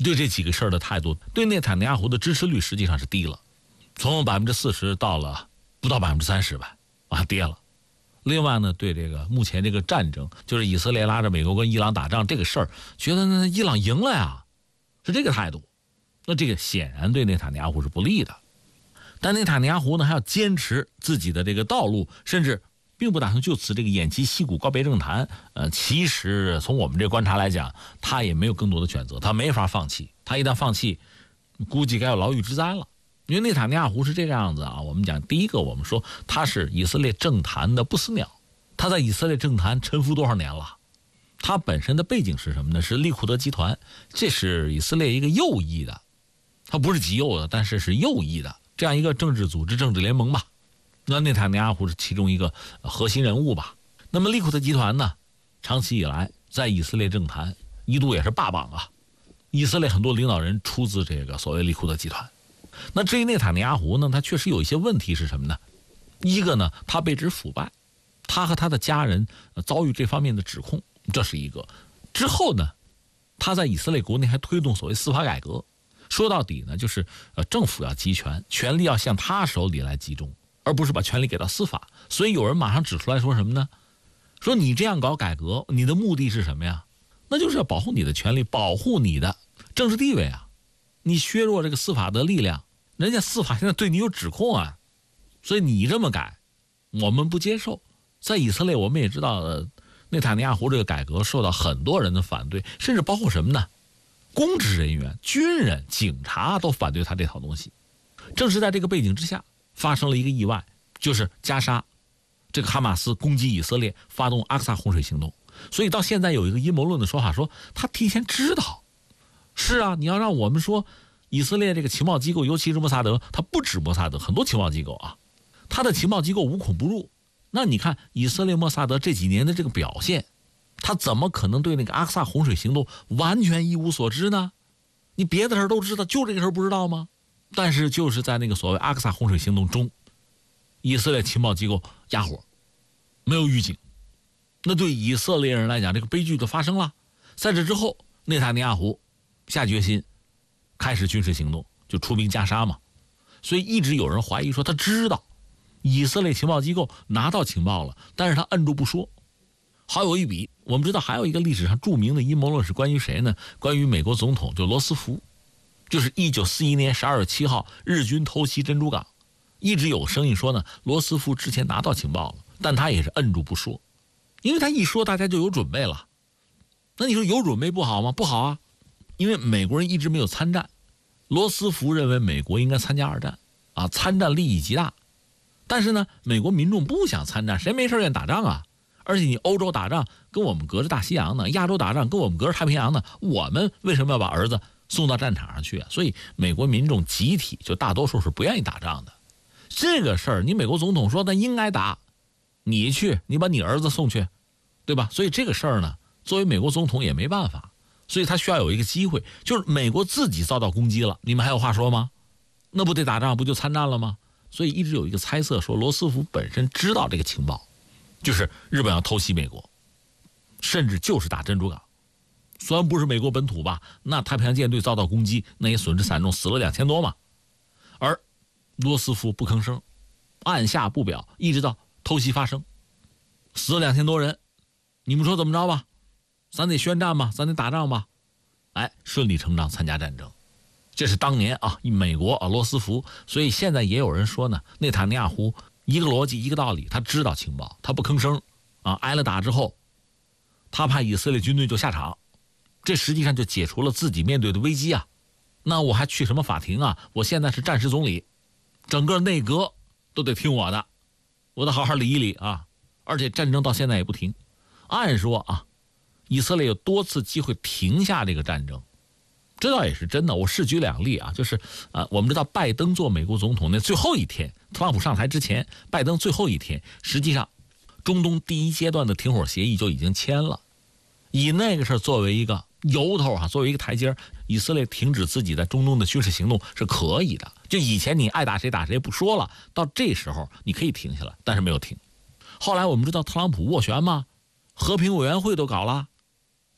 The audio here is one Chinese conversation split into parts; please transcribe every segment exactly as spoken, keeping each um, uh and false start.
对这几个事儿的态度，对内塔尼亚胡的支持率实际上是低了，从百分之四十到了不到百分之三十吧，啊跌了。另外呢，对这个目前这个战争，就是以色列拉着美国跟伊朗打仗这个事儿，觉得呢伊朗赢了呀，是这个态度。那这个显然对内塔尼亚胡是不利的。但内塔尼亚胡呢还要坚持自己的这个道路，甚至并不打算就此这个偃旗息鼓告别政坛。呃，其实从我们这观察来讲，他也没有更多的选择，他没法放弃。他一旦放弃，估计该有牢狱之灾了。因为内塔尼亚胡是这个样子啊，我们讲第一个，我们说他是以色列政坛的不死鸟，他在以色列政坛沉浮多少年了？他本身的背景是什么呢？是利库德集团，这是以色列一个右翼的，他不是极右的，但是是右翼的这样一个政治组织、政治联盟吧。那内塔尼亚胡是其中一个核心人物吧。那么利库德集团呢，长期以来在以色列政坛一度也是霸榜啊，以色列很多领导人出自这个所谓利库德集团。那至于内塔尼亚胡呢，他确实有一些问题是什么呢？一个呢，他被指腐败，他和他的家人遭遇这方面的指控，这是一个。之后呢，他在以色列国内还推动所谓司法改革，说到底呢，就是呃政府要集权，权力要向他手里来集中，而不是把权力给到司法。所以有人马上指出来说什么呢？说你这样搞改革，你的目的是什么呀？那就是要保护你的权利，保护你的政治地位啊！你削弱这个司法的力量，人家司法现在对你有指控啊，所以你这么改，我们不接受。在以色列，我们也知道，呃、内塔尼亚胡这个改革受到很多人的反对，甚至包括什么呢？公职人员、军人、警察都反对他这套东西。正是在这个背景之下，发生了一个意外，就是加沙这个哈马斯攻击以色列，发动阿克萨洪水行动。所以到现在有一个阴谋论的说法，说他提前知道。是啊，你要让我们说以色列这个情报机构，尤其是莫萨德，他不止莫萨德，很多情报机构啊，他的情报机构无孔不入。那你看以色列莫萨德这几年的这个表现，他怎么可能对那个阿克萨洪水行动完全一无所知呢？你别的事都知道，就这个事不知道吗？但是就是在那个所谓阿克萨洪水行动中，以色列情报机构压火，没有预警。那对以色列人来讲，这个悲剧就发生了。在这之后，内塔尼亚胡下决心开始军事行动，就出兵加沙嘛。所以一直有人怀疑说他知道以色列情报机构拿到情报了，但是他摁住不说。好有一笔，我们知道还有一个历史上著名的阴谋论是关于谁呢？关于美国总统就罗斯福，就是一九四一年十二月七号日军偷袭珍珠港，一直有声音说呢，罗斯福之前拿到情报了，但他也是摁住不说，因为他一说大家就有准备了。那你说有准备不好吗？不好啊，因为美国人一直没有参战，罗斯福认为美国应该参加二战啊，参战利益极大。但是呢，美国民众不想参战，谁没事愿打仗啊？而且你欧洲打仗跟我们隔着大西洋呢，亚洲打仗跟我们隔着太平洋呢，我们为什么要把儿子送到战场上去啊？所以美国民众集体就大多数是不愿意打仗的。这个事儿你美国总统说那应该打，你去你把你儿子送去，对吧？所以这个事儿呢，作为美国总统也没办法，所以他需要有一个机会，就是美国自己遭到攻击了，你们还有话说吗？那不得打仗，不就参战了吗？所以一直有一个猜测说罗斯福本身知道这个情报，就是日本要偷袭美国，甚至就是打珍珠港。虽然不是美国本土吧，那太平洋舰队遭到攻击，那也损失惨重，死了两千多嘛。而罗斯福不吭声，按下不表，一直到偷袭发生，死了两千多人。你们说怎么着吧？咱得宣战吧，咱得打仗吧。哎，顺理成章参加战争。这是当年啊，美国啊，罗斯福。所以现在也有人说呢，内塔尼亚胡一个逻辑一个道理，他知道情报，他不吭声啊。挨了打之后，他怕以色列军队就下场，这实际上就解除了自己面对的危机啊。那我还去什么法庭啊？我现在是战时总理，整个内阁都得听我的，我得好好理一理啊。而且战争到现在也不停，按说啊，以色列有多次机会停下这个战争。这倒也是真的，我试举两例啊，就是啊，我们知道拜登做美国总统那最后一天，特朗普上台之前，拜登最后一天，实际上中东第一阶段的停火协议就已经签了，以那个事作为一个由头啊，作为一个台阶，以色列停止自己在中东的军事行动是可以的。就以前你爱打谁打谁不说了，到这时候你可以停下来，但是没有停。后来我们知道特朗普斡旋嘛，和平委员会都搞了，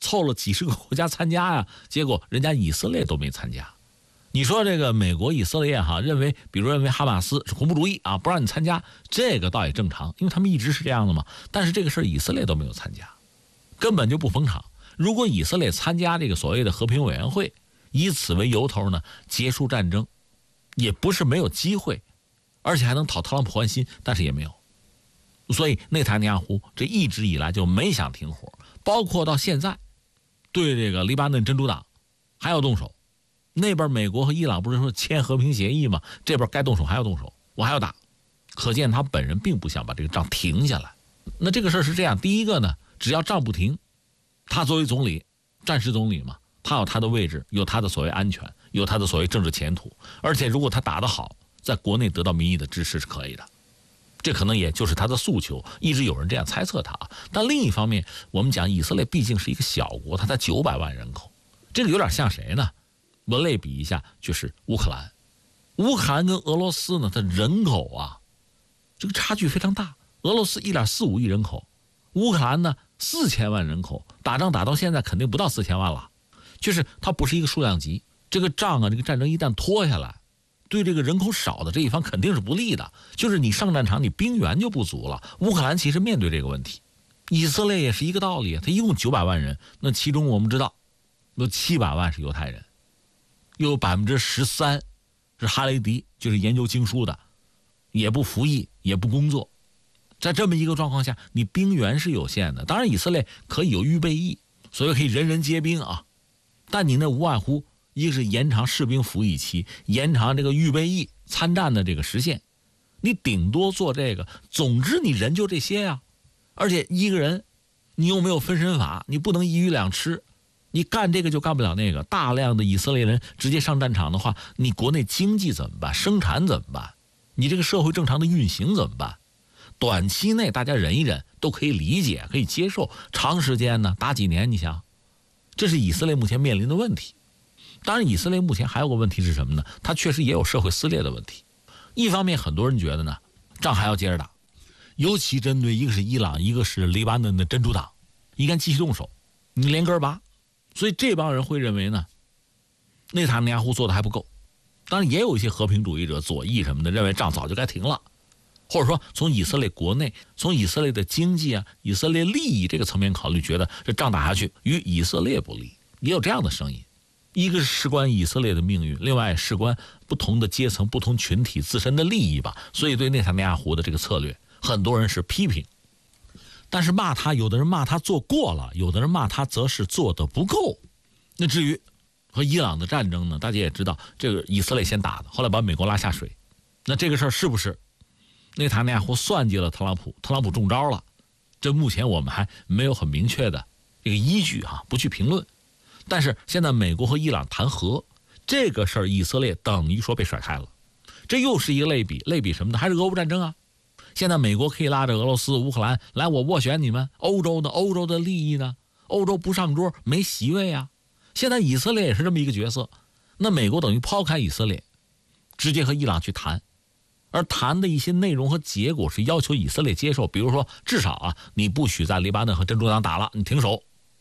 凑了几十个国家参加呀，结果人家以色列都没参加。你说这个美国以色列哈认为，比如认为哈马斯是恐怖主义啊，不让你参加，这个倒也正常，因为他们一直是这样的嘛。但是这个事儿以色列都没有参加，根本就不捧场。如果以色列参加这个所谓的和平委员会，以此为由头呢，结束战争，也不是没有机会，而且还能讨特朗普欢心，但是也没有。所以内塔尼亚胡这一直以来就没想停火，包括到现在，对这个黎巴嫩真主党还要动手。那边美国和伊朗不是说签和平协议吗？这边该动手还要动手，我还要打。可见他本人并不想把这个仗停下来。那这个事儿是这样，第一个呢，只要仗不停，他作为总理，战时总理嘛，他有他的位置，有他的所谓安全，有他的所谓政治前途。而且如果他打得好，在国内得到民意的支持是可以的。这可能也就是他的诉求，一直有人这样猜测他。但另一方面，我们讲以色列毕竟是一个小国，它才九百万人口，这个有点像谁呢？我类比一下，就是乌克兰。乌克兰跟俄罗斯呢，它人口啊，这个差距非常大。俄罗斯一点四五亿人口，乌克兰呢四千万人口，打仗打到现在肯定不到四千万了，就是它不是一个数量级。这个仗啊，这个战争一旦拖下来，对这个人口少的这一方肯定是不利的，就是你上战场你兵源就不足了。乌克兰其实面对这个问题，以色列也是一个道理，它一共九百万人，那其中我们知道有七百万是犹太人，有百分之十三是哈雷迪，就是研究经书的，也不服役，也不工作。在这么一个状况下，你兵源是有限的。当然以色列可以有预备役，所以可以人人皆兵啊，但你那无外乎一个是延长士兵服役期，延长这个预备役参战的这个时限，你顶多做这个。总之你人就这些呀、啊，而且一个人你又没有分身法，你不能一鱼两吃，你干这个就干不了那个。大量的以色列人直接上战场的话，你国内经济怎么办？生产怎么办？你这个社会正常的运行怎么办？短期内大家忍一忍都可以理解，可以接受，长时间呢，打几年，你想，这是以色列目前面临的问题。当然以色列目前还有个问题是什么呢？它确实也有社会撕裂的问题。一方面很多人觉得呢，仗还要接着打，尤其针对一个是伊朗，一个是黎巴嫩的真主党，应该继续动手，你连根拔。所以这帮人会认为呢，内塔尼亚胡做的还不够。当然也有一些和平主义者、左翼什么的认为仗早就该停了，或者说从以色列国内，从以色列的经济啊、以色列利益这个层面考虑，觉得这仗打下去与以色列不利，也有这样的声音。一个是事关以色列的命运，另外事关不同的阶层、不同群体自身的利益吧。所以对内塔尼亚胡的这个策略，很多人是批评，但是骂他，有的人骂他做过了，有的人骂他则是做得不够。那至于和伊朗的战争呢，大家也知道，这个以色列先打的，后来把美国拉下水。那这个事儿是不是内塔尼亚胡算计了特朗普，特朗普中招了？这目前我们还没有很明确的这个依据哈，不去评论。但是现在美国和伊朗谈和这个事儿，以色列等于说被甩开了。这又是一个类比，类比什么呢？还是俄乌战争啊。现在美国可以拉着俄罗斯、乌克兰来，我斡旋你们。欧洲的欧洲的利益呢？欧洲不上桌，没席位啊。现在以色列也是这么一个角色，那美国等于抛开以色列，直接和伊朗去谈，而谈的一些内容和结果是要求以色列接受，比如说至少啊，你不许在黎巴嫩和真主党打了，你停手。